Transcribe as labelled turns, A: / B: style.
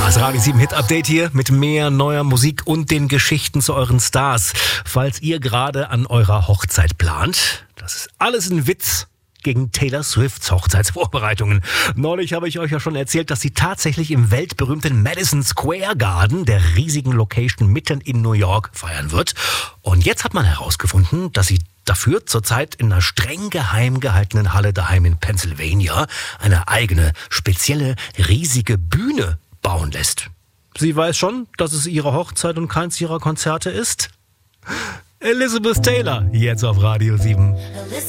A: Das Radio 7 Hit Update hier mit mehr neuer Musik und den Geschichten zu euren Stars. Falls ihr gerade an eurer Hochzeit plant, das ist alles ein Witz gegen Taylor Swifts Hochzeitsvorbereitungen. Neulich habe ich euch ja schon erzählt, dass sie tatsächlich im weltberühmten Madison Square Garden, der riesigen Location mitten in New York, feiern wird. Und jetzt hat man herausgefunden, dass sie dafür zurzeit in einer streng geheim gehaltenen Halle daheim in Pennsylvania eine eigene, spezielle, riesige Bühne bauen lässt. Sie weiß schon, dass es ihre Hochzeit und keins ihrer Konzerte ist? Elizabeth Taylor, jetzt auf Radio 7.